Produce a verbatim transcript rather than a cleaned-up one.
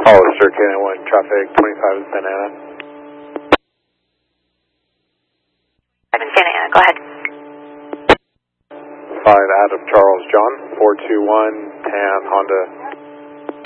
Hollister, K nine one, traffic twenty-five in Santa Ana. I'm in Santa Ana, go ahead. five Adam Charles John, four two one, Tan Honda.